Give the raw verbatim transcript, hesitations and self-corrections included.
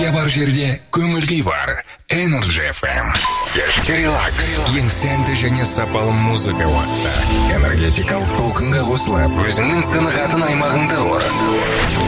Энергия бар жерде көңіл-күй бар. Energy эф эм. Кешкі релакс. Ең сәнді және сапалы музыка уақыты. Энергетикалық толқынға қосылып, өзіңнің тынығатын аймағыңда ор.